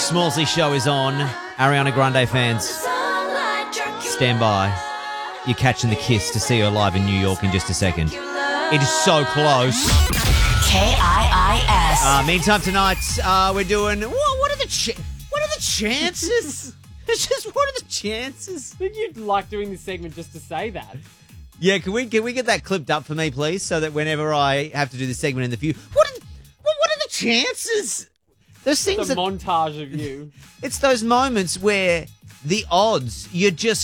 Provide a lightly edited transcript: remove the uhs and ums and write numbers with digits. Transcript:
Smallsy show is on. Ariana Grande fans, stand by. You're catching the Kiss to see her live in New York in just a second. It is so close. KIIS. Meantime, tonight we're doing. What are the chances? It's just what are the chances? I think you'd like doing this segment just to say that. Yeah, can we get that clipped up for me, please, so that whenever I have to do this segment in the future, what are the chances? Those things. The montage of you. It's those moments where the odds you're just